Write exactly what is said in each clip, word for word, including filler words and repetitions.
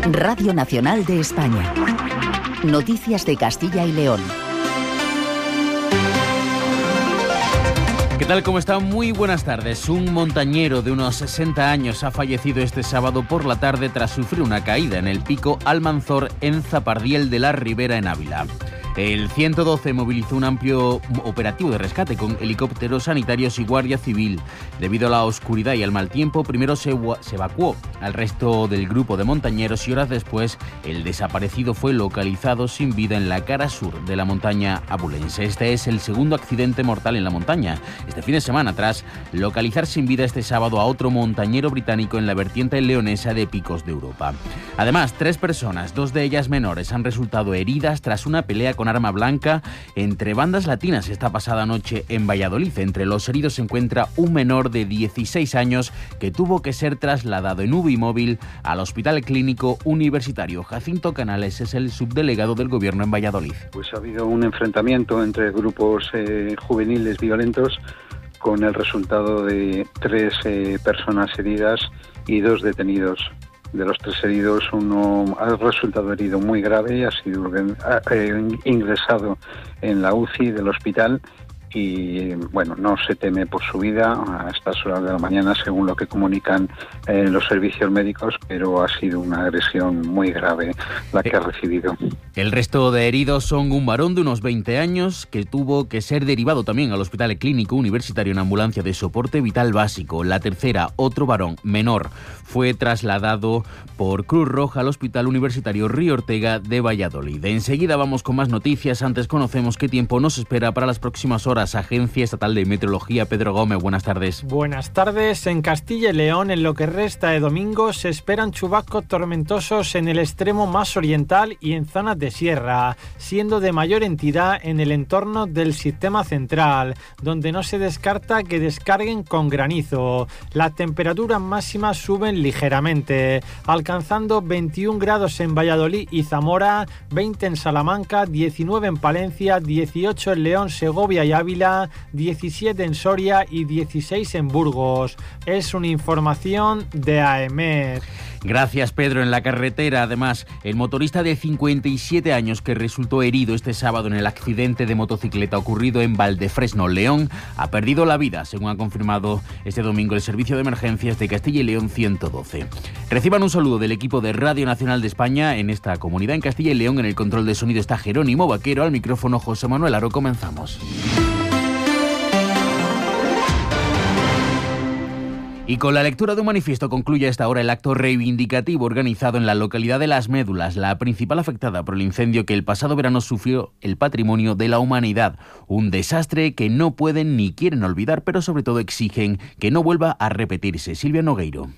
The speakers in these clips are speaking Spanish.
Radio Nacional de España. Noticias de Castilla y León. ¿Qué tal? ¿Cómo está? Muy buenas tardes. Un montañero de unos sesenta años ha fallecido este sábado por la tarde tras sufrir una caída en el pico Almanzor en Zapardiel de la Ribera, en Ávila. El ciento doce movilizó un amplio operativo de rescate con helicópteros sanitarios y guardia civil. Debido a la oscuridad y al mal tiempo, primero se, se evacuó al resto del grupo de montañeros y horas después el desaparecido fue localizado sin vida en la cara sur de la montaña abulense. Este es el segundo accidente mortal en la montaña este fin de semana, tras localizar sin vida este sábado a otro montañero británico en la vertiente leonesa de Picos de Europa. Además, tres personas, dos de ellas menores, han resultado heridas tras una pelea con arma blanca entre bandas latinas esta pasada noche en Valladolid. Entre los heridos se encuentra un menor de dieciséis años que tuvo que ser trasladado en U B I móvil al Hospital Clínico Universitario. Jacinto Canales es el subdelegado del Gobierno en Valladolid. Pues ha habido un enfrentamiento entre grupos eh, juveniles violentos con el resultado de tres eh, personas heridas y dos detenidos. De los tres heridos, uno ha resultado herido muy grave y ha sido eh, ingresado en la U C I del hospital y, bueno, no se teme por su vida a estas horas de la mañana, según lo que comunican eh, los servicios médicos, pero ha sido una agresión muy grave la que ha recibido. El resto de heridos son un varón de unos veinte años que tuvo que ser derivado también al Hospital Clínico Universitario en ambulancia de soporte vital básico. La tercera, otro varón menor, fue trasladado por Cruz Roja al Hospital Universitario Río Ortega de Valladolid. Enseguida vamos con más noticias. Antes conocemos qué tiempo nos espera para las próximas horas. Agencia Estatal de Meteorología, Pedro Gómez, buenas tardes. Buenas tardes. En Castilla y León, en lo que resta de domingo, se esperan chubascos tormentosos en el extremo más oriental y en zonas de sierra, siendo de mayor entidad en el entorno del sistema central, donde no se descarta que descarguen con granizo. Las temperaturas máximas suben ligeramente, alcanzando veintiún grados en Valladolid y Zamora, veinte en Salamanca, diecinueve en Palencia, dieciocho en León, Segovia y Ávila, diecisiete en Soria y dieciséis en Burgos. Es una información de AEMET. Gracias, Pedro. En la carretera, además, el motorista de cincuenta y siete años que resultó herido este sábado en el accidente de motocicleta ocurrido en Valdefresno, León, ha perdido la vida, según ha confirmado este domingo el Servicio de Emergencias de Castilla y León ciento doce. Reciban un saludo del equipo de Radio Nacional de España en esta comunidad en Castilla y León. En el control de sonido está Jerónimo Vaquero, al micrófono José Manuel Aro. Comenzamos. Y con la lectura de un manifiesto concluye a esta hora el acto reivindicativo organizado en la localidad de Las Médulas, la principal afectada por el incendio que el pasado verano sufrió el patrimonio de la humanidad. Un desastre que no pueden ni quieren olvidar, pero sobre todo exigen que no vuelva a repetirse. Silvia Nogueiro.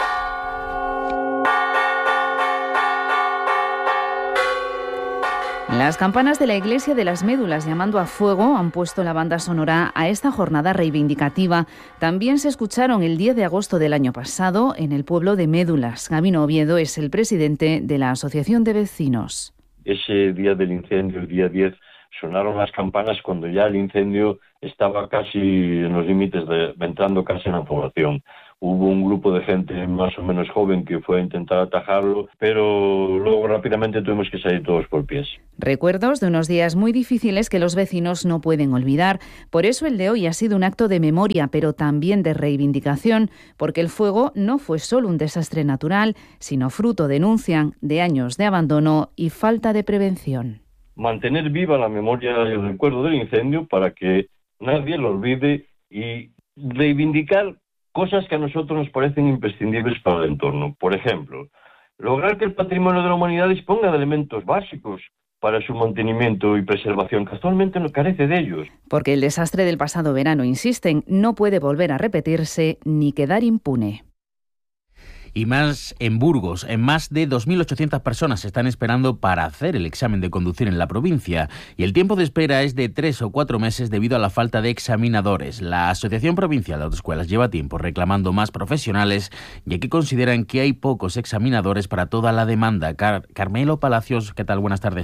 Las campanas de la iglesia de Las Médulas, llamando a fuego, han puesto la banda sonora a esta jornada reivindicativa. También se escucharon el diez de agosto del año pasado en el pueblo de Médulas. Gabino Oviedo es el presidente de la Asociación de Vecinos. Ese día del incendio, el día diez, sonaron las campanas cuando ya el incendio estaba casi en los límites de entrando casi en la población. Hubo un grupo de gente más o menos joven que fue a intentar atajarlo, pero luego rápidamente tuvimos que salir todos por pies. Recuerdos de unos días muy difíciles que los vecinos no pueden olvidar. Por eso el de hoy ha sido un acto de memoria, pero también de reivindicación, porque el fuego no fue solo un desastre natural, sino fruto, denuncian, de años de abandono y falta de prevención. Mantener viva la memoria y el recuerdo del incendio para que nadie lo olvide y reivindicar cosas que a nosotros nos parecen imprescindibles para el entorno. Por ejemplo, lograr que el patrimonio de la humanidad disponga de elementos básicos para su mantenimiento y preservación, que actualmente no carece de ellos. Porque el desastre del pasado verano, insisten, no puede volver a repetirse ni quedar impune. Y más en Burgos. En más de dos mil ochocientas personas están esperando para hacer el examen de conducir en la provincia y el tiempo de espera es de tres o cuatro meses debido a la falta de examinadores. La Asociación Provincial de Autoescuelas lleva tiempo reclamando más profesionales, ya que consideran que hay pocos examinadores para toda la demanda. Car- Carmelo Palacios, ¿qué tal? Buenas tardes.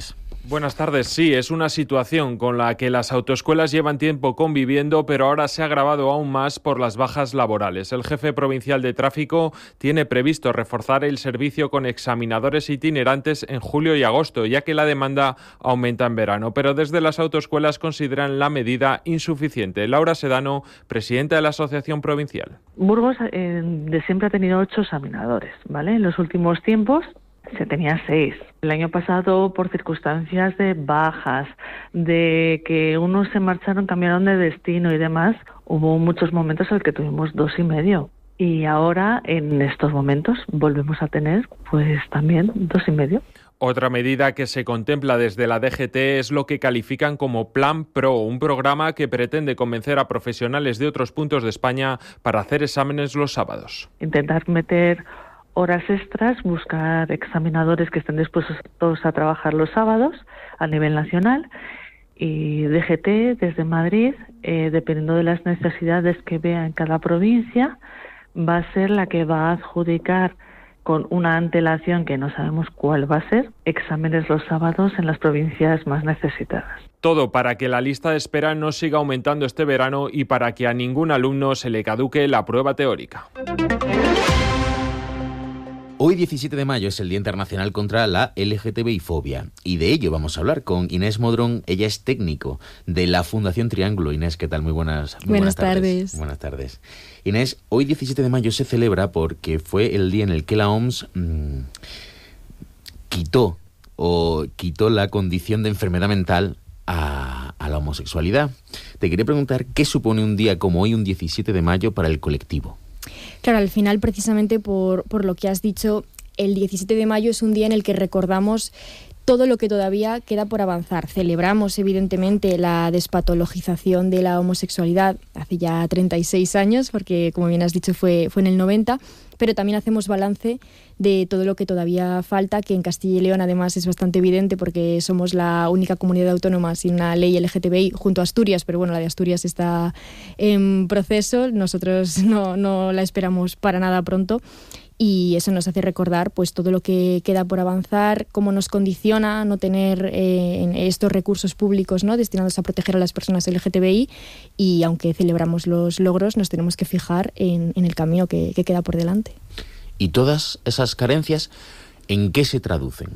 Buenas tardes. Sí, es una situación con la que las autoescuelas llevan tiempo conviviendo, pero ahora se ha agravado aún más por las bajas laborales. El jefe provincial de tráfico tiene previsto reforzar el servicio con examinadores itinerantes en julio y agosto, ya que la demanda aumenta en verano. Pero desde las autoescuelas consideran la medida insuficiente. Laura Sedano, presidenta de la Asociación Provincial. Burgos eh, de siempre ha tenido ocho examinadores, ¿vale? En los últimos tiempos se tenía seis. El año pasado, por circunstancias de bajas, de que unos se marcharon, cambiaron de destino y demás, hubo muchos momentos en los que tuvimos dos y medio. Y ahora, en estos momentos, volvemos a tener, pues también dos y medio. Otra medida que se contempla desde la D G T es lo que califican como Plan Pro, un programa que pretende convencer a profesionales de otros puntos de España para hacer exámenes los sábados. Intentar meter horas extras, buscar examinadores que estén dispuestos a trabajar los sábados a nivel nacional, y D G T desde Madrid, eh, dependiendo de las necesidades que vea en cada provincia, va a ser la que va a adjudicar con una antelación que no sabemos cuál va a ser, exámenes los sábados en las provincias más necesitadas. Todo para que la lista de espera no siga aumentando este verano y para que a ningún alumno se le caduque la prueba teórica. Hoy, diecisiete de mayo, es el Día Internacional contra la L G T B I fobia, y de ello vamos a hablar con Inés Modrón. Ella es técnico de la Fundación Triángulo. Inés, ¿qué tal? Muy buenas, muy buenas, buenas tardes. tardes. Buenas tardes. Inés, hoy diecisiete de mayo se celebra porque fue el día en el que la O M S mmm, quitó o quitó la condición de enfermedad mental a, a la homosexualidad. Te quería preguntar, ¿qué supone un día como hoy, un diecisiete de mayo, para el colectivo? Claro, al final, precisamente por, por lo que has dicho, el diecisiete de mayo es un día en el que recordamos todo lo que todavía queda por avanzar. Celebramos, evidentemente, la despatologización de la homosexualidad hace ya treinta y seis años, porque, como bien has dicho, fue, fue en el noventa, pero también hacemos balance de todo lo que todavía falta, que en Castilla y León, además, es bastante evidente porque somos la única comunidad autónoma sin una ley L G T B I junto a Asturias, pero bueno, la de Asturias está en proceso, nosotros no, no la esperamos para nada pronto. Y eso nos hace recordar pues todo lo que queda por avanzar, cómo nos condiciona no tener eh, estos recursos públicos, ¿no?, destinados a proteger a las personas L G T B I, y aunque celebramos los logros, nos tenemos que fijar en, en el camino que, que queda por delante. ¿Y todas esas carencias en qué se traducen?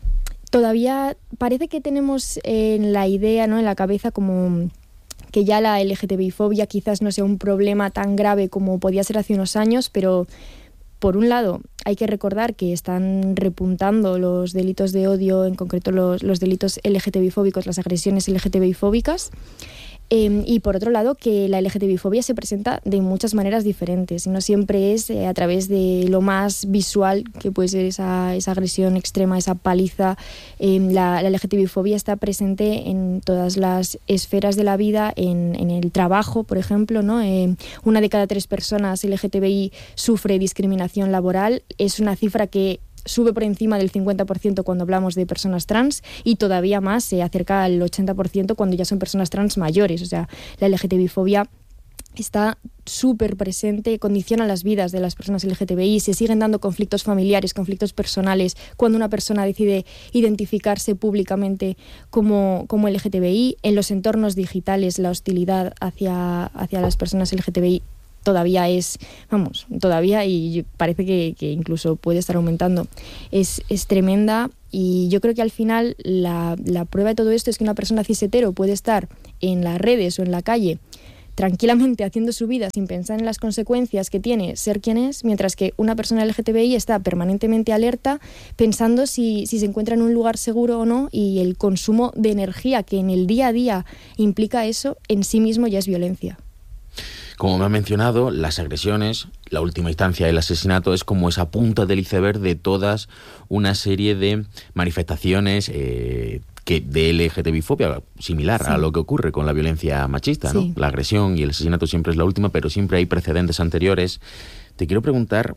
Todavía parece que tenemos en la idea, ¿no?, en la cabeza, como que ya la L G T B I fobia quizás no sea un problema tan grave como podía ser hace unos años, pero por un lado, hay que recordar que están repuntando los delitos de odio, en concreto los, los delitos L G T B I fóbicos, las agresiones L G T B I fóbicas. Eh, y por otro lado, que la L G T B I fobia se presenta de muchas maneras diferentes y no siempre es eh, a través de lo más visual, que puede ser esa, esa agresión extrema, esa paliza. Eh, la, la L G T B I fobia está presente en todas las esferas de la vida, en, en el trabajo, por ejemplo, ¿no? Eh, una de cada tres personas L G T B I sufre discriminación laboral. Es una cifra que sube por encima del cincuenta por ciento cuando hablamos de personas trans, y todavía más se acerca al ochenta por ciento cuando ya son personas trans mayores. O sea, la L G T B I fobia está súper presente, condiciona las vidas de las personas L G T B I, se siguen dando conflictos familiares, conflictos personales, cuando una persona decide identificarse públicamente como, como L G T B I. En los entornos digitales, la hostilidad hacia, hacia las personas L G T B I todavía es, vamos, todavía, y parece que, que incluso puede estar aumentando, es, es tremenda. Y yo creo que al final la, la prueba de todo esto es que una persona cis hetero puede estar en las redes o en la calle tranquilamente haciendo su vida sin pensar en las consecuencias que tiene ser quien es, mientras que una persona L G T B I está permanentemente alerta pensando si, si se encuentra en un lugar seguro o no, y el consumo de energía que en el día a día implica eso en sí mismo ya es violencia. Como me ha mencionado, las agresiones, la última instancia, el asesinato, es como esa punta del iceberg de todas una serie de manifestaciones eh, que de L G T B I fobia, similar sí. a lo que ocurre con la violencia machista, ¿no? Sí. La agresión y el asesinato siempre es la última, pero siempre hay precedentes anteriores. Te quiero preguntar,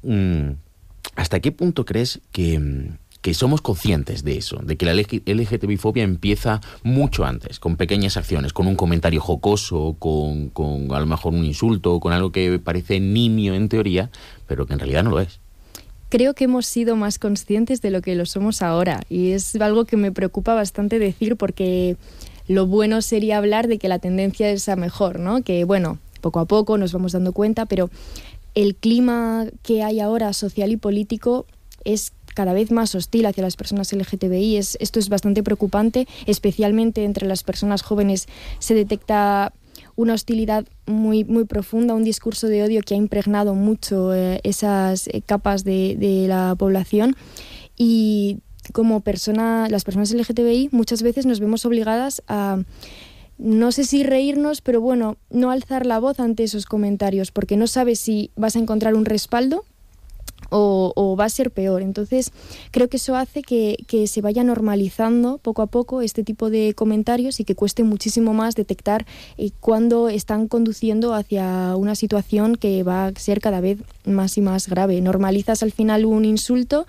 ¿hasta qué punto crees que... que somos conscientes de eso, de que la L G T B I fobia empieza mucho antes, con pequeñas acciones, con un comentario jocoso, con, con a lo mejor un insulto, con algo que parece nimio en teoría, pero que en realidad no lo es? creo que hemos sido más conscientes de lo que lo somos ahora, y es algo que me preocupa bastante decir, porque lo bueno sería hablar de que la tendencia es a mejor, ¿no? Que bueno, poco a poco nos vamos dando cuenta, pero el clima que hay ahora social y político es cada vez más hostil hacia las personas L G T B I. Es, esto es bastante preocupante, especialmente entre las personas jóvenes se detecta una hostilidad muy, muy profunda, un discurso de odio que ha impregnado mucho eh, esas eh, capas de, de la población, y como persona, las personas L G T B I muchas veces nos vemos obligadas a, no sé si reírnos, pero bueno, no alzar la voz ante esos comentarios, porque no sabes si vas a encontrar un respaldo O, o va a ser peor. Entonces creo que eso hace que, que se vaya normalizando poco a poco este tipo de comentarios, y que cueste muchísimo más detectar eh, cuándo están conduciendo hacia una situación que va a ser cada vez más y más grave. Normalizas al final un insulto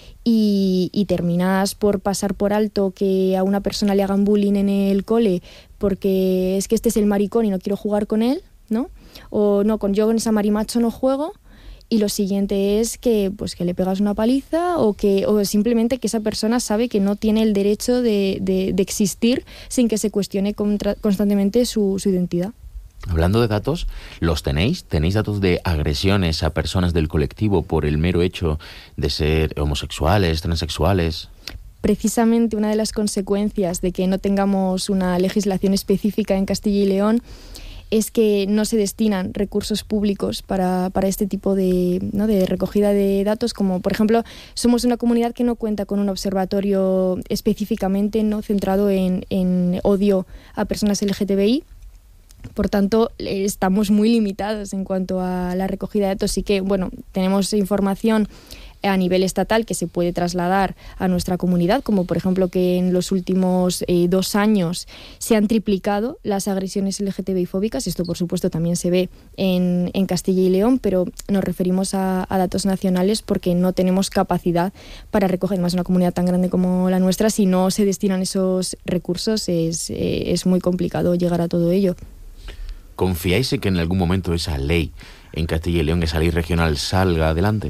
y, y terminas por pasar por alto que a una persona le hagan bullying en el cole porque es que este es el maricón y no quiero jugar con él, ¿no? O no, con yo con esa marimacho no juego. Y lo siguiente es que, pues, que le pegas una paliza, o que o simplemente que esa persona sabe que no tiene el derecho de, de, de existir sin que se cuestione contra, constantemente su, su identidad. Hablando de datos, ¿los tenéis? ¿Tenéis datos de agresiones a personas del colectivo por el mero hecho de ser homosexuales, transexuales? Precisamente una de las consecuencias de que no tengamos una legislación específica en Castilla y León es que no se destinan recursos públicos para, para este tipo de, ¿no? de recogida de datos, como por ejemplo somos una comunidad que no cuenta con un observatorio específicamente, ¿no?, centrado en, en odio a personas L G T B I. Por tanto, estamos muy limitados en cuanto a la recogida de datos. Sí que, bueno, tenemos información a nivel estatal que se puede trasladar a nuestra comunidad, como por ejemplo que en los últimos eh, dos años se han triplicado las agresiones L G T B I fóbicas. Esto por supuesto también se ve en, en Castilla y León, pero nos referimos a, a datos nacionales porque no tenemos capacidad para recoger más una comunidad tan grande como la nuestra. Si no se destinan esos recursos es, eh, es muy complicado llegar a todo ello. ¿Confiáis en que en algún momento esa ley en Castilla y León, esa ley regional, salga adelante?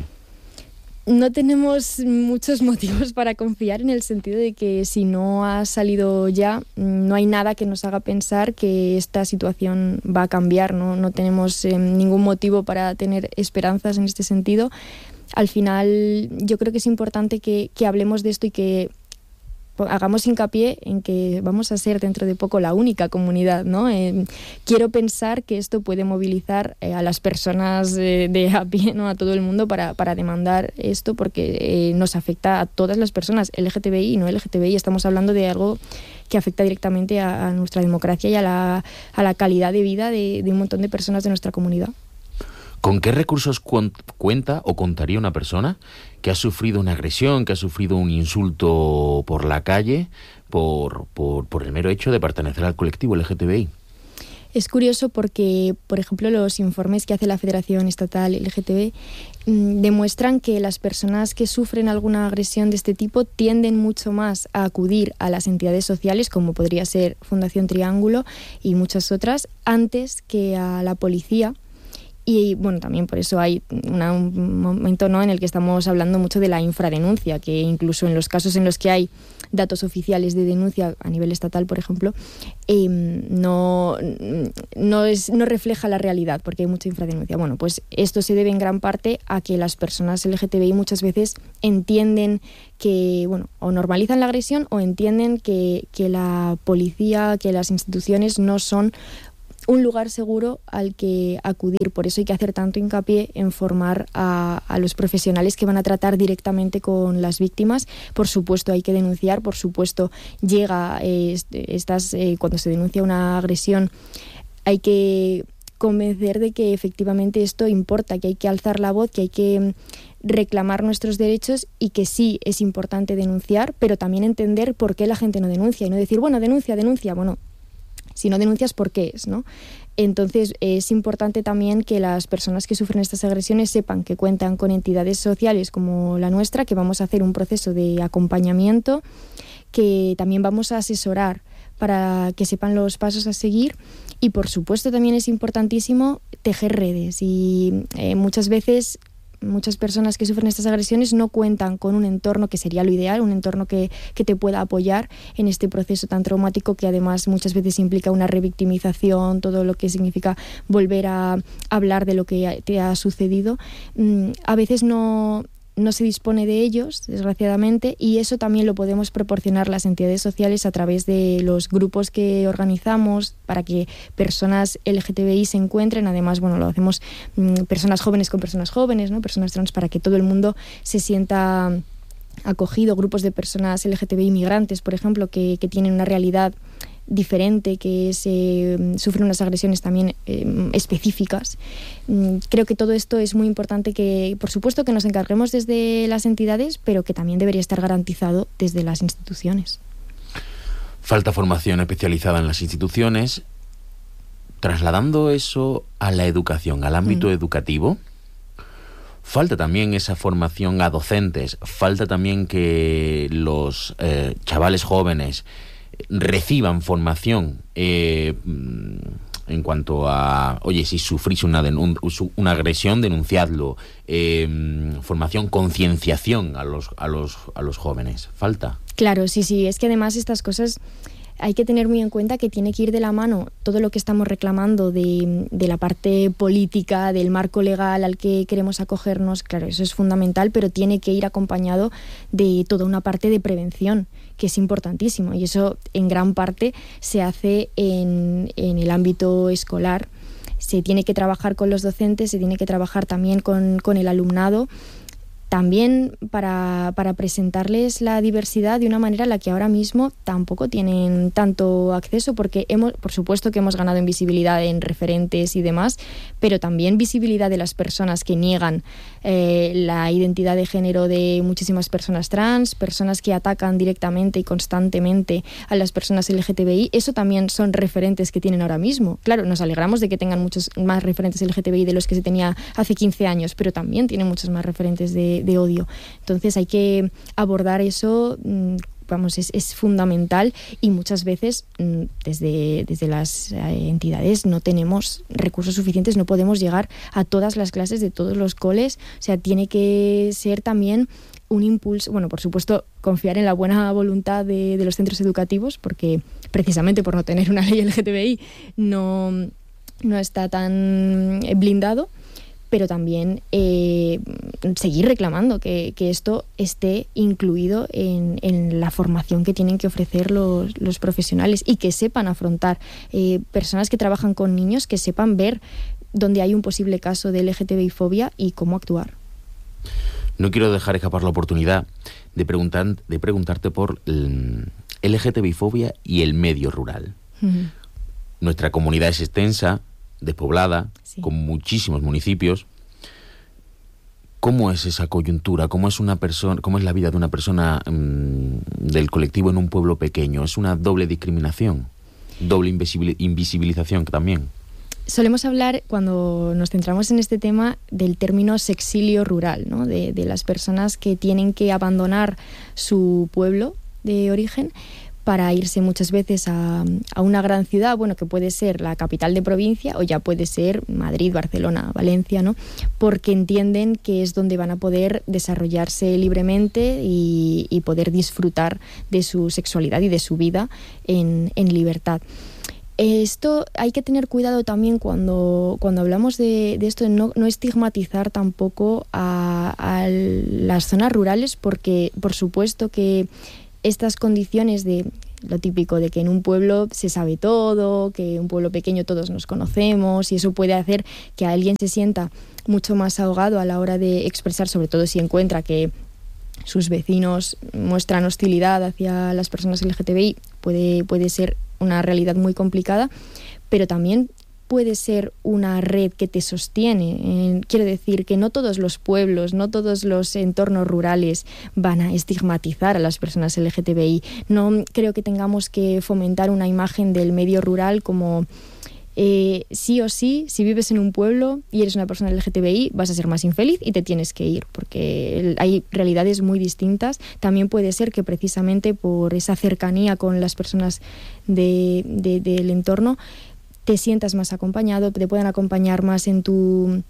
No tenemos muchos motivos para confiar, en el sentido de que si no ha salido ya, no hay nada que nos haga pensar que esta situación va a cambiar, ¿no? No tenemos eh, ningún motivo para tener esperanzas en este sentido. Al final, yo creo que es importante que, que hablemos de esto y que hagamos hincapié en que vamos a ser dentro de poco la única comunidad, ¿no? Eh, quiero pensar que esto puede movilizar eh, a las personas eh, de a pie, ¿no?, a todo el mundo para, para demandar esto, porque eh, nos afecta a todas las personas, L G T B I y no L G T B I. Estamos hablando de algo que afecta directamente a, a nuestra democracia y a la, a la calidad de vida de, de un montón de personas de nuestra comunidad. ¿Con qué recursos cu- cuenta o contaría una persona que ha sufrido una agresión, que ha sufrido un insulto por la calle, por, por, por el mero hecho de pertenecer al colectivo L G T B I? Es curioso porque, por ejemplo, los informes que hace la Federación Estatal L G T B mmm, demuestran que las personas que sufren alguna agresión de este tipo tienden mucho más a acudir a las entidades sociales, como podría ser Fundación Triángulo y muchas otras, antes que a la policía. Y bueno, también por eso hay una, un momento, ¿no?, en el que estamos hablando mucho de la infradenuncia, que incluso en los casos en los que hay datos oficiales de denuncia a nivel estatal, por ejemplo, eh, no, no, es, no refleja la realidad, porque hay mucha infradenuncia. Bueno, pues esto se debe en gran parte a que las personas L G T B I muchas veces entienden que, bueno, o normalizan la agresión o entienden que, que la policía, que las instituciones no son un lugar seguro al que acudir. Por eso hay que hacer tanto hincapié en formar a, a los profesionales que van a tratar directamente con las víctimas. Por supuesto hay que denunciar, por supuesto llega eh, estas, eh, cuando se denuncia una agresión hay que convencer de que efectivamente esto importa, que hay que alzar la voz, que hay que reclamar nuestros derechos y que sí es importante denunciar, pero también entender por qué la gente no denuncia y no decir, bueno, denuncia, denuncia, bueno, si no denuncias, ¿por qué es, no? Entonces, es importante también que las personas que sufren estas agresiones sepan que cuentan con entidades sociales como la nuestra, que vamos a hacer un proceso de acompañamiento, que también vamos a asesorar para que sepan los pasos a seguir. Y, por supuesto, también es importantísimo tejer redes. Y eh, muchas veces muchas personas que sufren estas agresiones no cuentan con un entorno que sería lo ideal, un entorno que, que te pueda apoyar en este proceso tan traumático que además muchas veces implica una revictimización, todo lo que significa volver a hablar de lo que te ha sucedido. A veces no... no se dispone de ellos, desgraciadamente, y eso también lo podemos proporcionar las entidades sociales a través de los grupos que organizamos para que personas L G T B I se encuentren. Además, bueno, lo hacemos mmm, personas jóvenes con personas jóvenes, ¿no? Personas trans, para que todo el mundo se sienta acogido. Grupos de personas L G T B I migrantes, por ejemplo, que, que tienen una realidad diferente, que se sufren unas agresiones también eh, específicas. Creo que todo esto es muy importante, que por supuesto que nos encarguemos desde las entidades, pero que también debería estar garantizado desde las instituciones. Falta formación especializada en las instituciones. Trasladando eso a la educación, al ámbito mm. educativo, falta también esa formación a docentes, falta también que los eh, chavales jóvenes reciban formación eh, en cuanto a, oye, si sufrís una, denun- una agresión, denunciadlo, eh, formación, concienciación a los, a los, a los jóvenes. ¿Falta? Claro, sí, sí, es que además estas cosas hay que tener muy en cuenta que tiene que ir de la mano todo lo que estamos reclamando de, de la parte política, del marco legal al que queremos acogernos. Claro, eso es fundamental, pero tiene que ir acompañado de toda una parte de prevención, que es importantísimo, y eso en gran parte se hace en, en el ámbito escolar. Se tiene que trabajar con los docentes, se tiene que trabajar también con, con el alumnado, también para, para presentarles la diversidad de una manera a la que ahora mismo tampoco tienen tanto acceso, porque hemos, por supuesto que hemos ganado en visibilidad en referentes y demás, pero también visibilidad de las personas que niegan eh, la identidad de género de muchísimas personas trans, personas que atacan directamente y constantemente a las personas L G T B I. Eso también son referentes que tienen ahora mismo. Claro, nos alegramos de que tengan muchos más referentes L G T B I de los que se tenía hace quince años, pero también tienen muchos más referentes de de odio. Entonces hay que abordar eso, vamos, es, es fundamental, y muchas veces desde, desde las entidades no tenemos recursos suficientes, no podemos llegar a todas las clases de todos los coles. O sea, tiene que ser también un impulso, bueno, por supuesto, confiar en la buena voluntad de, de los centros educativos, porque precisamente por no tener una ley L G T B I no, no está tan blindado, pero también eh, seguir reclamando que, que esto esté incluido en, en la formación que tienen que ofrecer los, los profesionales, y que sepan afrontar eh, personas que trabajan con niños, que sepan ver dónde hay un posible caso de L G T B I fobia y cómo actuar. No quiero dejar escapar la oportunidad de, preguntar, de preguntarte por el L G T B I fobia y el medio rural. Uh-huh. Nuestra comunidad es extensa, despoblada, sí, con muchísimos municipios. ¿Cómo es esa coyuntura? ¿Cómo es una persona, cómo es la vida de una persona mmm, del colectivo en un pueblo pequeño? ¿Es una doble discriminación? ¿Doble invisibil- invisibilización también? Solemos hablar, cuando nos centramos en este tema, del término sexilio rural, ¿no? De, de las personas que tienen que abandonar su pueblo de origen para irse muchas veces a, a una gran ciudad, bueno, que puede ser la capital de provincia o ya puede ser Madrid, Barcelona, Valencia, ¿no? Porque entienden que es donde van a poder desarrollarse libremente y, y poder disfrutar de su sexualidad y de su vida en, en libertad. Esto hay que tener cuidado también cuando, cuando hablamos de, de esto, de no, no estigmatizar tampoco a, a las zonas rurales, porque por supuesto que estas condiciones de lo típico de que en un pueblo se sabe todo, que en un pueblo pequeño todos nos conocemos, y eso puede hacer que alguien se sienta mucho más ahogado a la hora de expresar, sobre todo si encuentra que sus vecinos muestran hostilidad hacia las personas L G T B I, puede, puede ser una realidad muy complicada, pero también puede ser una red que te sostiene. Eh, quiero decir que no todos los pueblos, no todos los entornos rurales van a estigmatizar a las personas L G T B I. No creo que tengamos que fomentar una imagen del medio rural como eh, sí o sí, si vives en un pueblo y eres una persona L G T B I, vas a ser más infeliz y te tienes que ir, porque hay realidades muy distintas. También puede ser que precisamente por esa cercanía con las personas de, de, del entorno te sientas más acompañado, te puedan acompañar más en tu,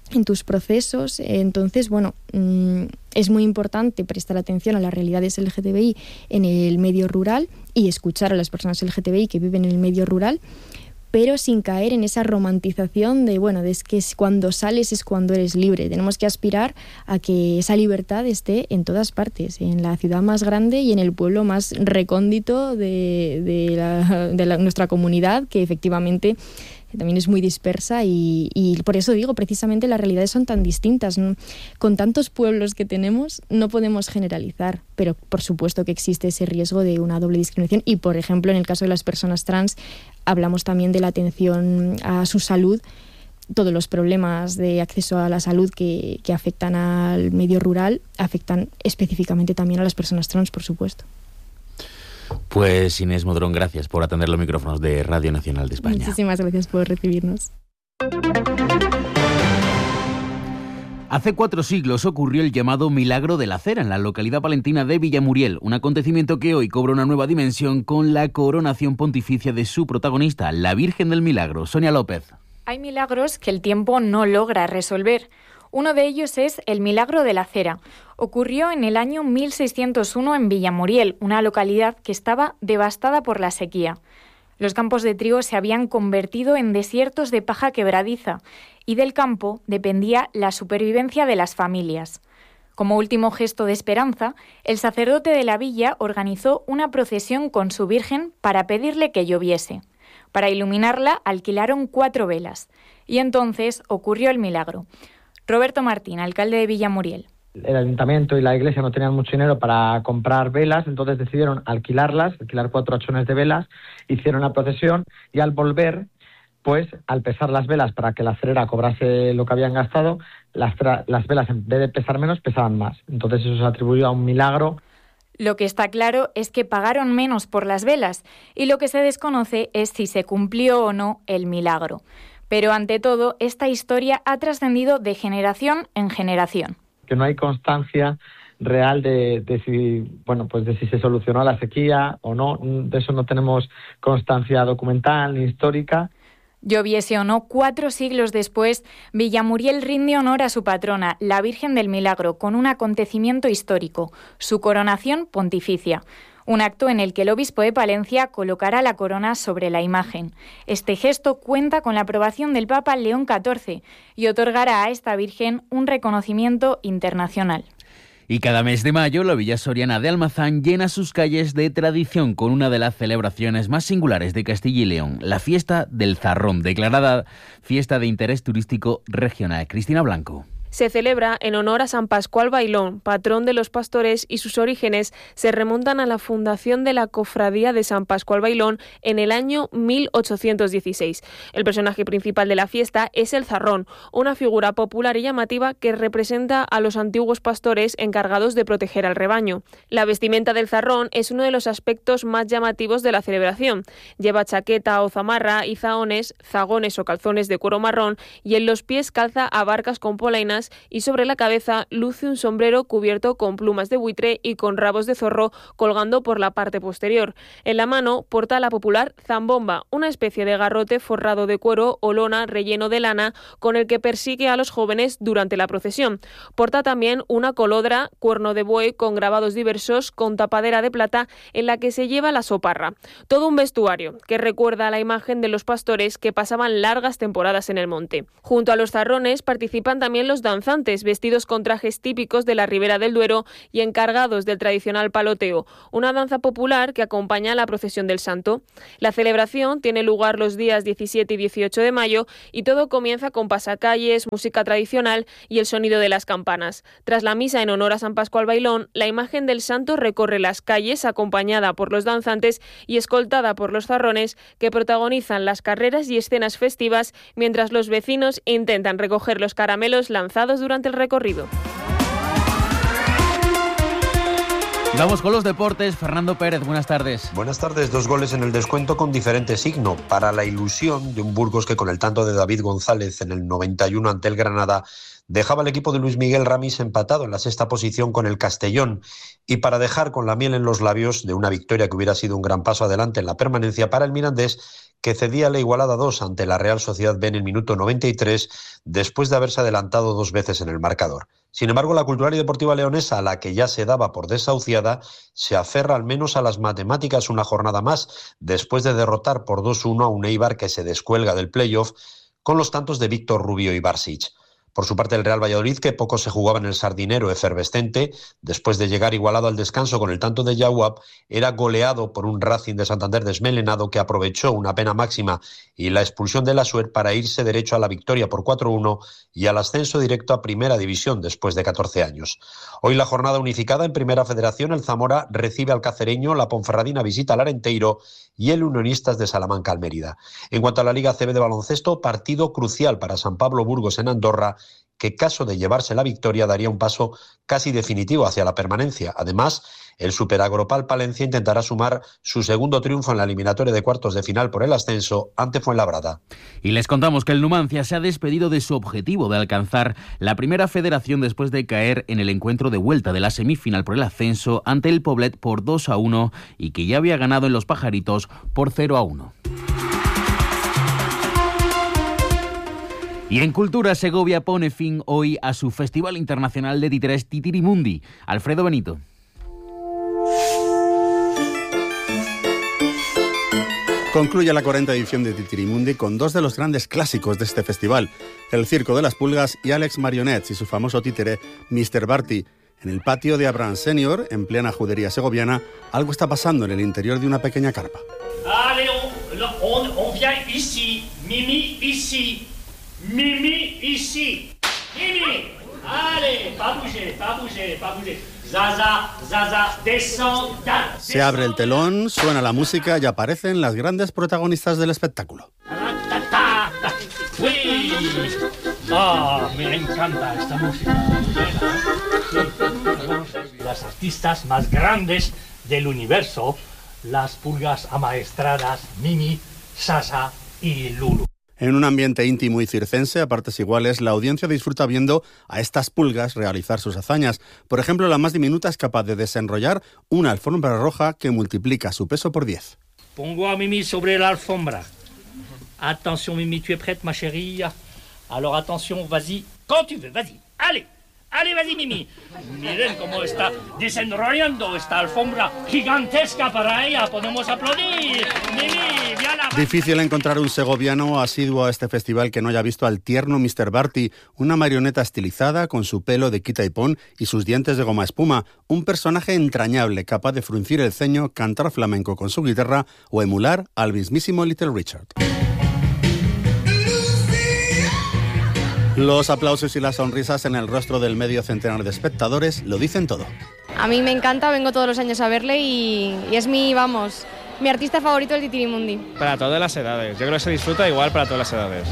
en tus procesos. Entonces, bueno, es muy importante prestar atención a las realidades L G T B I en el medio rural y escuchar a las personas L G T B I que viven en el medio rural, pero sin caer en esa romantización de, bueno, de es que cuando sales es cuando eres libre. Tenemos que aspirar a que esa libertad esté en todas partes, en la ciudad más grande y en el pueblo más recóndito de, de, la, de la, nuestra comunidad, que efectivamente también es muy dispersa y, y por eso digo, precisamente las realidades son tan distintas, ¿no? Con tantos pueblos que tenemos no podemos generalizar, pero por supuesto que existe ese riesgo de una doble discriminación y, por ejemplo, en el caso de las personas trans hablamos también de la atención a su salud, todos los problemas de acceso a la salud que, que afectan al medio rural afectan específicamente también a las personas trans, por supuesto. Pues Inés Modrón, gracias por atender los micrófonos de Radio Nacional de España. Muchísimas gracias por recibirnos. Hace cuatro siglos ocurrió el llamado Milagro de la Cera en la localidad palentina de Villamuriel, un acontecimiento que hoy cobra una nueva dimensión con la coronación pontificia de su protagonista, la Virgen del Milagro. Sonia López. Hay milagros que el tiempo no logra resolver. Uno de ellos es el Milagro de la Cera. Ocurrió en el año mil seiscientos uno en Villamuriel, una localidad que estaba devastada por la sequía. Los campos de trigo se habían convertido en desiertos de paja quebradiza y del campo dependía la supervivencia de las familias. Como último gesto de esperanza, el sacerdote de la villa organizó una procesión con su Virgen para pedirle que lloviese. Para iluminarla alquilaron cuatro velas y entonces ocurrió el milagro. Roberto Martín, alcalde de Villamuriel. El ayuntamiento y la iglesia no tenían mucho dinero para comprar velas, entonces decidieron alquilarlas, alquilar cuatro hachones de velas, hicieron la procesión y al volver, pues al pesar las velas para que la cerera cobrase lo que habían gastado, las, tra- las velas en vez de pesar menos pesaban más. Entonces eso se atribuyó a un milagro. Lo que está claro es que pagaron menos por las velas y lo que se desconoce es si se cumplió o no el milagro. Pero ante todo, esta historia ha trascendido de generación en generación. Que no hay constancia real de, de si, bueno, pues de si se solucionó la sequía o no. De eso no tenemos constancia documental ni histórica. Lloviese o no, cuatro siglos después, Villamuriel rinde honor a su patrona, la Virgen del Milagro, con un acontecimiento histórico, su coronación pontificia. Un acto en el que el obispo de Palencia colocará la corona sobre la imagen. Este gesto cuenta con la aprobación del Papa León catorce y otorgará a esta Virgen un reconocimiento internacional. Y cada mes de mayo, la villa soriana de Almazán llena sus calles de tradición con una de las celebraciones más singulares de Castilla y León, la fiesta del Zarrón, declarada fiesta de interés turístico regional. Cristina Blanco. Se celebra en honor a San Pascual Bailón, patrón de los pastores, y sus orígenes se remontan a la fundación de la Cofradía de San Pascual Bailón en el año mil ochocientos dieciséis. El personaje principal de la fiesta es el Zarrón, una figura popular y llamativa que representa a los antiguos pastores encargados de proteger al rebaño. La vestimenta del Zarrón es uno de los aspectos más llamativos de la celebración. Lleva chaqueta o zamarra y zahones, zagones o calzones de cuero marrón y en los pies calza abarcas con polainas y sobre la cabeza luce un sombrero cubierto con plumas de buitre y con rabos de zorro colgando por la parte posterior. En la mano porta la popular zambomba, una especie de garrote forrado de cuero o lona relleno de lana con el que persigue a los jóvenes durante la procesión. Porta también una colodra, cuerno de buey con grabados diversos con tapadera de plata en la que se lleva la soparra. Todo un vestuario que recuerda a la imagen de los pastores que pasaban largas temporadas en el monte. Junto a los zarrones participan también los danzantes vestidos con trajes típicos de la Ribera del Duero y encargados del tradicional paloteo, una danza popular que acompaña a la procesión del Santo. La celebración tiene lugar los días diecisiete y dieciocho de mayo y todo comienza con pasacalles, música tradicional y el sonido de las campanas. Tras la misa en honor a San Pascual Bailón, la imagen del Santo recorre las calles acompañada por los danzantes y escoltada por los zarrones que protagonizan las carreras y escenas festivas mientras los vecinos intentan recoger los caramelos lanzados durante el recorrido. Vamos con los deportes. Fernando Pérez, buenas tardes. Buenas tardes. Dos goles en el descuento con diferente signo. Para la ilusión de un Burgos que con el tanto de David González en el noventa y uno ante el Granada dejaba al equipo de Luis Miguel Ramis empatado en la sexta posición con el Castellón, y para dejar con la miel en los labios de una victoria que hubiera sido un gran paso adelante en la permanencia para el Mirandés, que cedía la igualada dos ante la Real Sociedad B en el minuto noventa y tres, después de haberse adelantado dos veces en el marcador. Sin embargo, la Cultural y Deportiva Leonesa, a la que ya se daba por desahuciada, se aferra al menos a las matemáticas una jornada más, después de derrotar por dos uno a un Eibar que se descuelga del playoff con los tantos de Víctor Rubio y Barsic. Por su parte, el Real Valladolid, que poco se jugaba en el Sardinero efervescente, después de llegar igualado al descanso con el tanto de Yaguab, era goleado por un Racing de Santander desmelenado que aprovechó una pena máxima y la expulsión de la Suer para irse derecho a la victoria por cuatro uno y al ascenso directo a Primera División después de catorce años. Hoy la jornada unificada en Primera Federación, el Zamora recibe al Cacereño, la Ponferradina visita al Arenteiro y el Unionistas de Salamanca al Mérida. En cuanto a la Liga A C B de baloncesto, partido crucial para San Pablo Burgos en Andorra, que caso de llevarse la victoria daría un paso casi definitivo hacia la permanencia. Además, el Superagropal Palencia intentará sumar su segundo triunfo en la eliminatoria de cuartos de final por el ascenso ante Fuenlabrada. Y les contamos que el Numancia se ha despedido de su objetivo de alcanzar la primera federación después de caer en el encuentro de vuelta de la semifinal por el ascenso ante el Poblet por dos a uno y que ya había ganado en Los Pajaritos por cero a uno. Y en Cultura, Segovia pone fin hoy a su Festival Internacional de Títeres Titirimundi. Alfredo Benito. Concluye la cuarta edición de Titirimundi con dos de los grandes clásicos de este festival, el Circo de las Pulgas y Alex Marionettes y su famoso títere mister Barty. En el patio de Abraham Senior, en plena judería segoviana, algo está pasando en el interior de una pequeña carpa. Allez, on, on, on vient ici, Mimi ici. Mimi, ici. Mimi. Allez, pas bouger, pas bouger, pas bouger. Zaza, Zaza, descend. Se abre el telón, suena la música y aparecen las grandes protagonistas del espectáculo. ¡Uy! ¡Ah, me encanta esta música! Las artistas más grandes del universo, las pulgas amaestradas Mimi, Zaza y Lulu. En un ambiente íntimo y circense, a partes iguales, la audiencia disfruta viendo a estas pulgas realizar sus hazañas. Por ejemplo, la más diminuta es capaz de desenrollar una alfombra roja que multiplica su peso por diez. Pongo a Mimi sobre la alfombra. Attention, Mimi, tu es prête, ma chérie. Alors, attention, vas-y. Quand tu veux, vas-y. Allez. Allez, vas-y, Mimi. Miren cómo está desenrollando esta alfombra gigantesca para ella. Podemos aplaudir. Mimi, Diana. Difícil encontrar un segoviano asiduo a este festival que no haya visto al tierno mister Barty, una marioneta estilizada con su pelo de quita y pon y sus dientes de goma espuma. Un personaje entrañable, capaz de fruncir el ceño, cantar flamenco con su guitarra o emular al mismísimo Little Richard. Los aplausos y las sonrisas en el rostro del medio centenar de espectadores lo dicen todo. A mí me encanta, vengo todos los años a verle y, y es mi, vamos, mi artista favorito del Titirimundi. Para todas las edades, yo creo que se disfruta igual para todas las edades.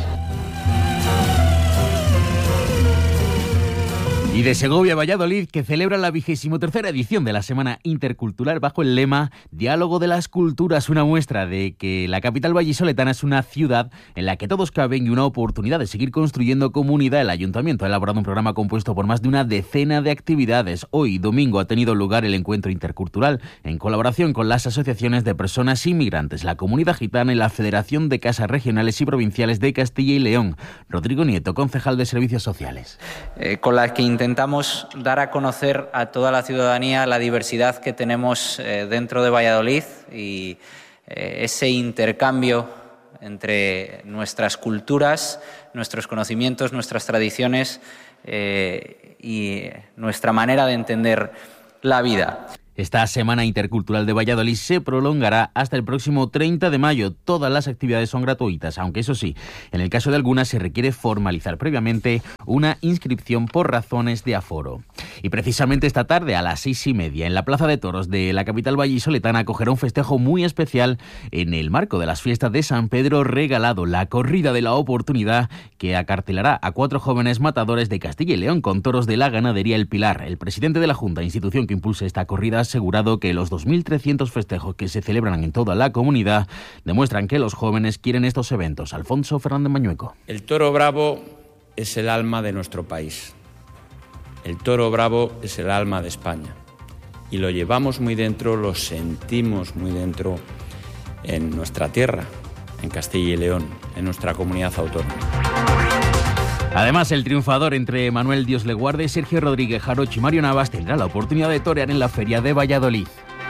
Y de Segovia a Valladolid, que celebra la vigésimo tercera edición de la Semana Intercultural bajo el lema Diálogo de las Culturas, una muestra de que la capital vallisoletana es una ciudad en la que todos caben y una oportunidad de seguir construyendo comunidad. El Ayuntamiento ha elaborado un programa compuesto por más de una decena de actividades. Hoy, domingo, ha tenido lugar el encuentro intercultural en colaboración con las asociaciones de personas inmigrantes, la Comunidad Gitana y la Federación de Casas Regionales y Provinciales de Castilla y León. Rodrigo Nieto, concejal de Servicios Sociales. Eh, con la que intentamos dar a conocer a toda la ciudadanía la diversidad que tenemos eh, dentro de Valladolid y eh, ese intercambio entre nuestras culturas, nuestros conocimientos, nuestras tradiciones eh, y nuestra manera de entender la vida. Esta Semana Intercultural de Valladolid se prolongará hasta el próximo treinta de mayo. Todas las actividades son gratuitas, aunque eso sí, en el caso de algunas se requiere formalizar previamente una inscripción por razones de aforo. Y precisamente esta tarde, a las seis y media, en la Plaza de Toros de la capital vallisoletana, acogerá un festejo muy especial en el marco de las fiestas de San Pedro Regalado, la corrida de la oportunidad, que acartelará a cuatro jóvenes matadores de Castilla y León con toros de la ganadería El Pilar. El presidente de la Junta, institución que impulsa esta corrida, ha asegurado que los dos mil trescientos festejos que se celebran en toda la comunidad demuestran que los jóvenes quieren estos eventos. Alfonso Fernández Mañueco. El toro bravo es el alma de nuestro país. El toro bravo es el alma de España. Y lo llevamos muy dentro, lo sentimos muy dentro en nuestra tierra, en Castilla y León, en nuestra comunidad autónoma. Además, el triunfador entre Manuel Dios le guarde, Sergio Rodríguez Jarocho y Mario Navas tendrá la oportunidad de torear en la Feria de Valladolid.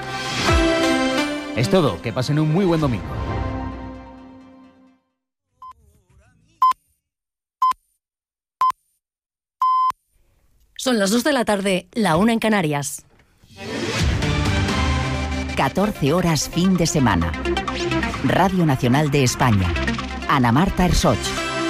Es todo, que pasen un muy buen domingo. Son las dos de la tarde, la una en Canarias. catorce horas fin de semana. Radio Nacional de España. Ana Marta Ersoch.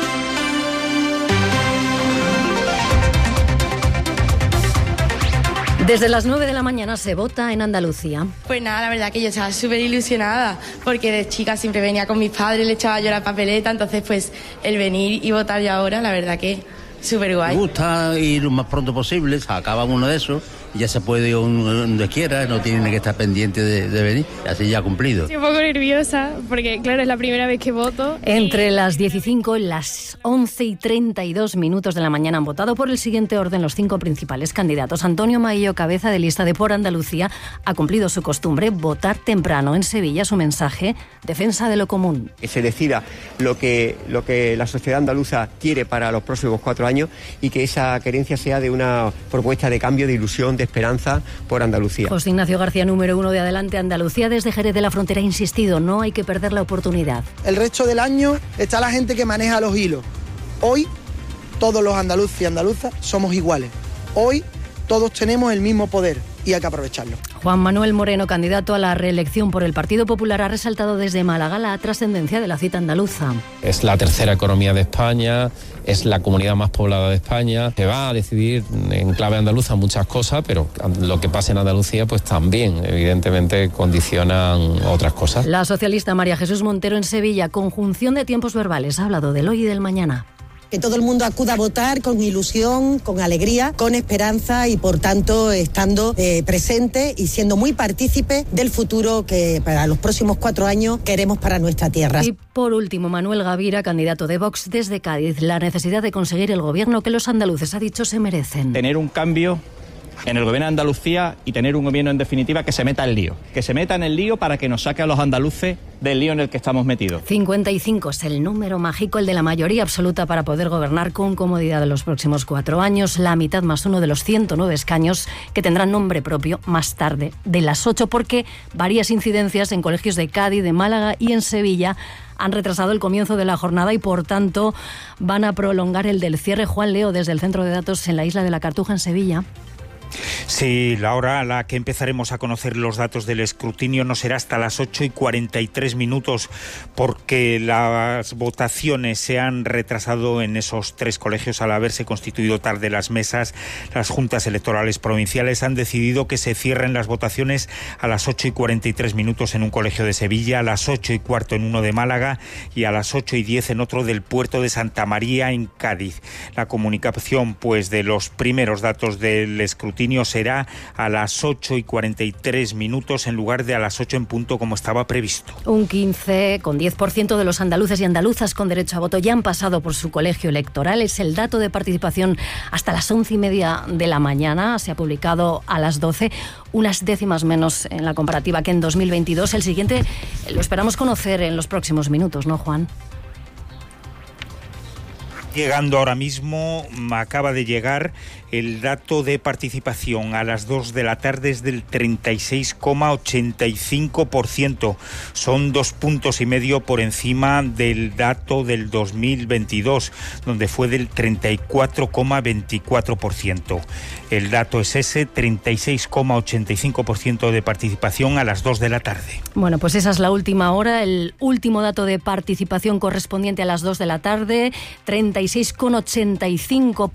Desde las nueve de la mañana se vota en Andalucía. Pues nada, la verdad que yo estaba súper ilusionada, porque de chica siempre venía con mis padres, le echaba yo la papeleta, entonces pues el venir y votar ya ahora, la verdad que súper guay. Me gusta ir lo más pronto posible, se acaba uno de esos, y ya se puede ir donde quiera, no tiene que estar pendiente de, de venir, así ya cumplido. Estoy un poco nerviosa, porque claro, es la primera vez que voto. Entre las diez y cinco y las once y treinta y dos minutos de la mañana han votado por el siguiente orden los cinco principales candidatos. Antonio Maillo, cabeza de lista de Por Andalucía, ha cumplido su costumbre, votar temprano en Sevilla. Su mensaje, defensa de lo común. Que se decida lo que, lo que la sociedad andaluza quiere para los próximos cuatro años y que esa querencia sea de una propuesta de cambio, de ilusión, de esperanza por Andalucía. José Ignacio García, número uno de Adelante Andalucía, desde Jerez de la Frontera, ha insistido, no hay que perder la oportunidad. El resto del año está la gente que maneja los hilos. Hoy todos los andaluces y andaluzas somos iguales. Hoy todos tenemos el mismo poder y hay que aprovecharlo. Juan Manuel Moreno, candidato a la reelección por el Partido Popular, ha resaltado desde Málaga la trascendencia de la cita andaluza. Es la tercera economía de España, es la comunidad más poblada de España. Se va a decidir en clave andaluza muchas cosas, pero lo que pasa en Andalucía pues también evidentemente condicionan otras cosas. La socialista María Jesús Montero en Sevilla, conjunción de tiempos verbales, ha hablado del hoy y del mañana. Que todo el mundo acuda a votar con ilusión, con alegría, con esperanza y por tanto estando eh, presente y siendo muy partícipe del futuro que para los próximos cuatro años queremos para nuestra tierra. Y por último, Manuel Gavira, candidato de Vox desde Cádiz, la necesidad de conseguir el gobierno que los andaluces, ha dicho, se merecen. Tener un cambio en el gobierno de Andalucía y tener un gobierno en definitiva que se meta en el lío, que se meta en el lío para que nos saque a los andaluces del lío en el que estamos metidos. cincuenta y cinco es el número mágico, el de la mayoría absoluta para poder gobernar con comodidad en los próximos cuatro años, la mitad más uno de los ciento nueve escaños que tendrán nombre propio más tarde de las ocho, porque varias incidencias en colegios de Cádiz, de Málaga y en Sevilla han retrasado el comienzo de la jornada y por tanto van a prolongar el del cierre. Juan Leo, desde el Centro de Datos en la Isla de la Cartuja, en Sevilla. Sí, la hora a la que empezaremos a conocer los datos del escrutinio no será hasta las ocho y cuarenta y tres minutos, porque las votaciones se han retrasado en esos tres colegios. Al haberse constituido tarde las mesas, las juntas electorales provinciales han decidido que se cierren las votaciones a las ocho y cuarenta y tres minutos en un colegio de Sevilla, a las ocho y cuarto en uno de Málaga y a las ocho y diez en otro del puerto de Santa María, en Cádiz. La comunicación, pues, de los primeros datos del escrutinio será a las ocho y cuarenta y tres minutos en lugar de a las ocho en punto como estaba previsto. Un quince coma diez por ciento de los andaluces y andaluzas con derecho a voto ya han pasado por su colegio electoral. Es el dato de participación hasta las once y media de la mañana. Se ha publicado a las doce, unas décimas menos en la comparativa que en dos mil veintidós. El siguiente lo esperamos conocer en los próximos minutos, ¿no, Juan? Llegando ahora mismo, acaba de llegar el dato de participación a las dos de la tarde, es del treinta y seis coma ochenta y cinco por ciento. Son dos puntos y medio por encima del dato del dos mil veintidós, donde fue del treinta y cuatro coma veinticuatro por ciento. El dato es ese, treinta y seis coma ochenta y cinco por ciento de participación a las dos de la tarde. Bueno, pues esa es la última hora, el último dato de participación correspondiente a las dos de la tarde, treinta y seis coma ochenta y cinco por ciento.